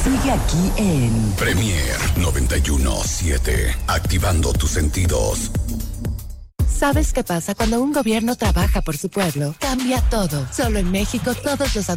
Sigue aquí en Premier 91.7, activando tus sentidos. ¿Sabes qué pasa cuando un gobierno trabaja por su pueblo? Cambia todo. Solo en México todos los adultos